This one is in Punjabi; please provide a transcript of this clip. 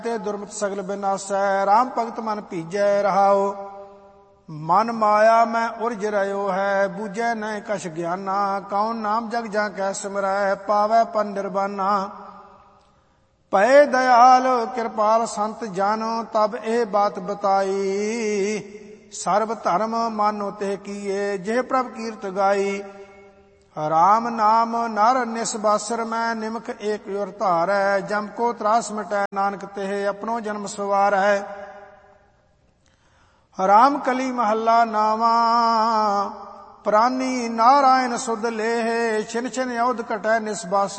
ਤੇ ਦੁਰਮਤ ਸਗਲ ਬਿਨਾਸੈ। ਰਾਮ ਭਗਤ ਮਨ ਭੀਜੈ ਰਹਾਉ। ਮਨ ਮਾਇਆ ਮੈਂ ਉਰਜ ਰਹਿਓ ਹੈ। ਬੂਝੈ ਨਹਿ ਕਛ ਗਿਆਨਾ। ਕਉਨ ਨਾਮ ਜਗ ਜਾਂ ਕੈ ਸਿਮਰੈ। ਪਾਵੈ ਪਰ ਨਿਰਬਾਨਾ। ਭਏ ਦਇਆਲ ਕਿਰਪਾਲ ਸੰਤ ਜਨ। ਤਬ ਇਹ ਬਾਤ ਬਤਾਈ। ਸਰਬ ਧਰਮ ਮਾਨੋ ਤੇ ਕੀਏ। ਜਿਹ ਪ੍ਰਭ ਕੀਰਤ ਗਾਈ। ਰਾਮ ਨਾਮ ਨਰ ਨਿਸਬਾਸਰ ਮੈਂ। ਨਿਮਖ ਏਕ ਉਰ ਧਾਰੈ। ਜਮ ਕੋ ਤਰਾਸ ਮਿਟੈ ਨਾਨਕ ਤੇ ਆਪਣੋ ਜਨਮ ਸਵਾਰੈ। ਰਾਮ ਕਲੀ ਮਹੱਲਾ ਨਾਵਾ। ਪ੍ਰਾਨੀ ਨਾਰਾਇਣ ਸੁਧ ਲੇਹ। ਛਿਨ ਛਿਨ ਅਉਧ ਘਟੈ ਨਿਸਬਾਸ।